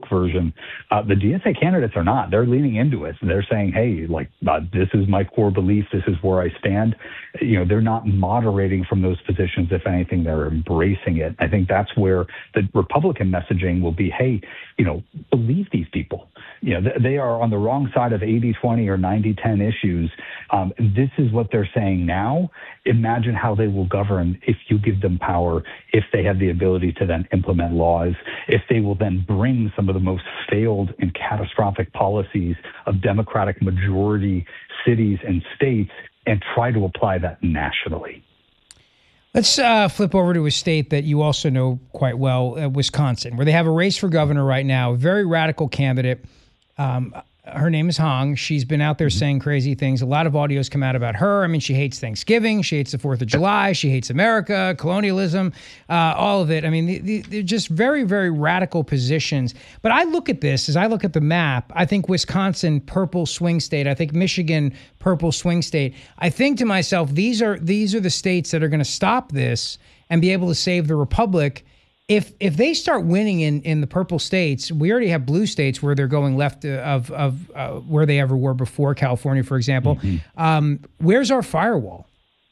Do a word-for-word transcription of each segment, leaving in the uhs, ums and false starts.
book version. Uh, the D S A candidates are not. They're leaning into it. They're saying, hey, like, uh, this is my core belief. This is where I stand. You know, they're not moderating from those positions. If anything, they're embracing it. I think that's where the Republican messaging will be, hey, you know, believe these people. You know, they are on the wrong side of eighty twenty or ninety ten issues. Um, this is what they're saying now. Imagine how they will govern if you give them power, if they have the ability to then implement laws, if they will then bring some of the most failed and catastrophic policies of Democratic majority cities and states and try to apply that nationally. Let's uh, flip over to a state that you also know quite well, uh, Wisconsin, where they have a race for governor right now, a very radical candidate. Um, her name is Hong. She's been out there mm-hmm. saying crazy things. A lot of audios come out about her. I mean, she hates Thanksgiving. She hates the fourth of July. She hates America, colonialism, uh, all of it. I mean, the, the, they're just very, very radical positions. But I look at this, as I look at the map, I think Wisconsin, purple swing state. I think Michigan, purple swing state. I think to myself, these are these are the states that are going to stop this and be able to save the republic. If if they start winning in, in the purple states, we already have blue states where they're going left of of uh, where they ever were before, California, for example. Mm-hmm. Um, where's our firewall?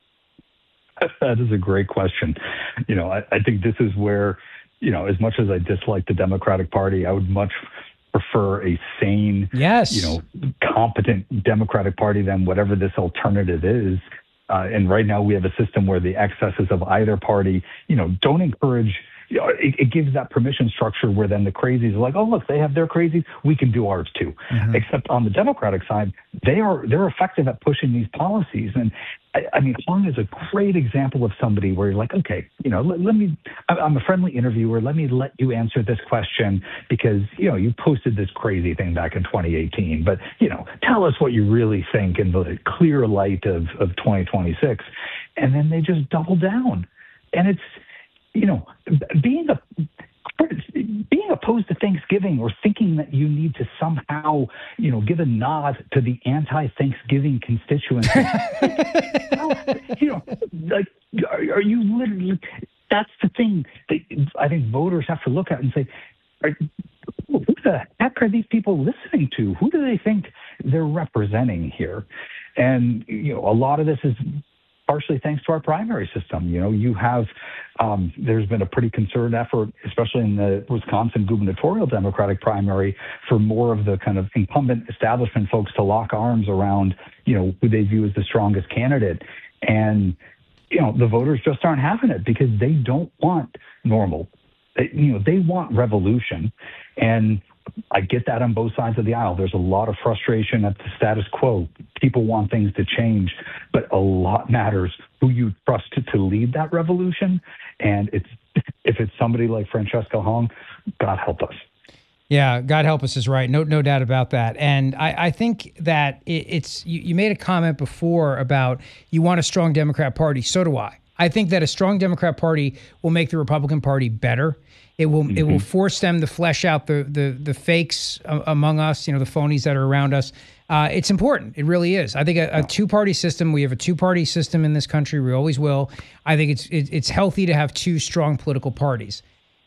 That is a great question. You know, I, I think this is where, you know, as much as I dislike the Democratic Party, I would much prefer a sane, yes. you know, competent Democratic Party than whatever this alternative is. Uh, and right now we have a system where the excesses of either party, you know, don't encourage. You know, it, it gives that permission structure where then the crazies are like, oh, look, they have their crazies. We can do ours too. Mm-hmm. Except on the Democratic side, they are they're effective at pushing these policies. And I, I mean, Hong is a great example of somebody where you're like, okay, you know, let, let me, I'm a friendly interviewer. Let me let you answer this question because, you know, you posted this crazy thing back in twenty eighteen. But, you know, tell us what you really think in the clear light of, of twenty twenty-six. And then they just double down. And it's, you know, being a being opposed to Thanksgiving or thinking that you need to somehow, you know, give a nod to the anti-Thanksgiving constituency. Well, you know, like, are, are you literally? That's the thing that I think voters have to look at and say, are, who the heck are these people listening to? Who do they think they're representing here? And you know, a lot of this is partially thanks to our primary system. You know, you have, um, there's been a pretty concerted effort, especially in the Wisconsin gubernatorial Democratic primary, for more of the kind of incumbent establishment folks to lock arms around, you know, who they view as the strongest candidate. And, you know, the voters just aren't having it because they don't want normal. They, you know, they want revolution. And I get that on both sides of the aisle. There's a lot of frustration at the status quo. People want things to change, but a lot matters who you trust to, to lead that revolution. And it's if it's somebody like Francesca Hong, God help us. Yeah, God help us is right. No, no doubt about that. And I, I think that it, it's you, you made a comment before about you want a strong Democrat Party. So do I. I think that a strong Democrat Party will make the Republican Party better. It will mm-hmm. it will force them to flesh out the the the fakes among us, you know, the phonies that are around us. Uh, it's important. It really is. I think a, a two-party system. We have a two-party system in this country. We always will. I think it's it, it's healthy to have two strong political parties.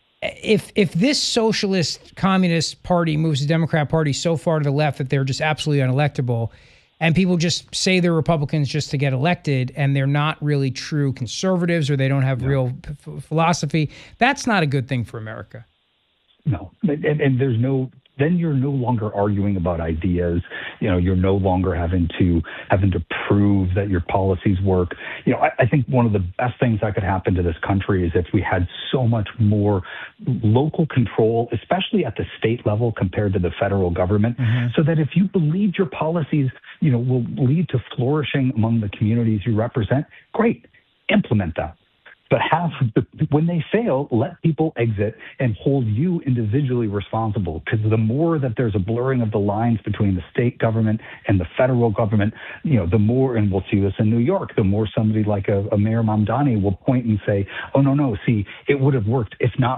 If if this socialist communist party moves the Democrat Party so far to the left that they're just absolutely unelectable, and people just say they're Republicans just to get elected, and they're not really true conservatives, or they don't have no. real p- philosophy, that's not a good thing for America. No, and, and there's no. Then you're no longer arguing about ideas. You know, you're no longer having to having to prove that your policies work. You know, I, I think one of the best things that could happen to this country is if we had so much more local control, especially at the state level compared to the federal government, mm-hmm. so that if you believe your policies, you know, will lead to flourishing among the communities you represent, great, implement that. But have, when they fail, let people exit and hold you individually responsible. Because the more that there's a blurring of the lines between the state government and the federal government, you know, the more, and we'll see this in New York, the more somebody like a, a Mayor Mamdani will point and say, oh, no, no, see, it would have worked if not